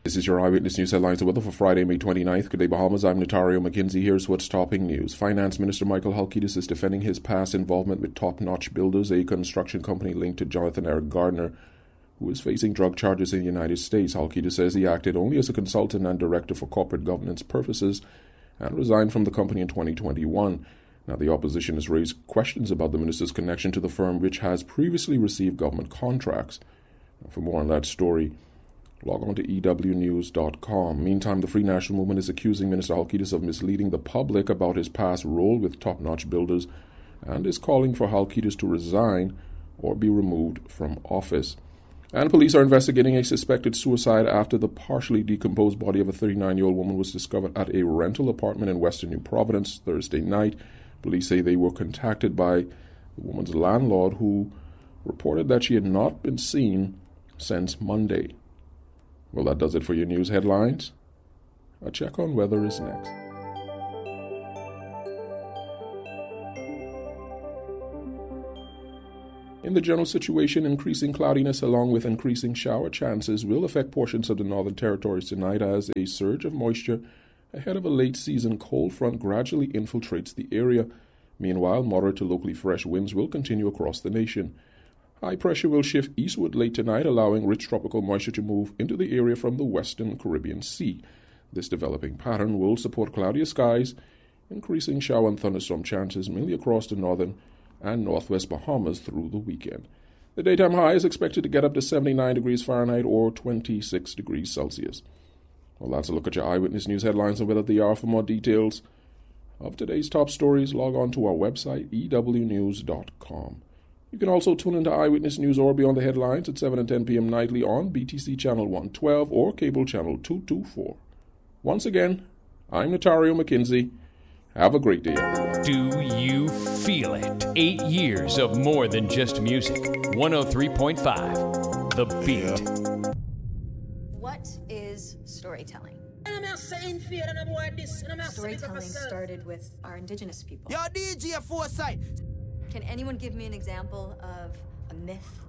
This is your Eyewitness News headlines. The weather for Friday, May 29th. Good day, Bahamas. I'm Notario McKenzie. Here's what's topping news. Finance Minister Michael Halkitis is defending his past involvement with Top Notch Builders, a construction company linked to Jonathan Eric Gardner, who is facing drug charges in the United States. Halkitis says he acted only as a consultant and director for corporate governance purposes and resigned from the company in 2021. Now, the opposition has raised questions about the minister's connection to the firm, which has previously received government contracts. Now, for more on that story, log on to ewnews.com. Meantime, the Free National Movement is accusing Minister Halkitis of misleading the public about his past role with Top Notch Builders and is calling for Halkitis to resign or be removed from office. And police are investigating a suspected suicide after the partially decomposed body of a 39-year-old woman was discovered at a rental apartment in western New Providence Thursday night. Police say they were contacted by the woman's landlord, who reported that she had not been seen since Monday. Well, that does it for your news headlines. A check on weather is next. In the general situation, increasing cloudiness along with increasing shower chances will affect portions of the Northern Territories tonight as a surge of moisture ahead of a late-season cold front gradually infiltrates the area. Meanwhile, moderate to locally fresh winds will continue across the nation. High pressure will shift eastward late tonight, allowing rich tropical moisture to move into the area from the western Caribbean Sea. This developing pattern will support cloudier skies, increasing shower and thunderstorm chances mainly across the northern and northwest Bahamas through the weekend. The daytime high is expected to get up to 79 degrees Fahrenheit or 26 degrees Celsius. Well, that's a look at your Eyewitness News headlines and weather the hour. For more details of today's top stories, log on to our website, ewnews.com. You can also tune into Eyewitness News or Beyond the Headlines at 7 and 10 p.m. nightly on BTC Channel 112 or Cable Channel 224. Once again, I'm Notario McKenzie. Have a great day, everyone. Do you feel it? 8 years of more than just music. 103.5, The Beat. What is storytelling? Storytelling started with our indigenous people. Yo, DJ Foresight. Can anyone give me an example of a myth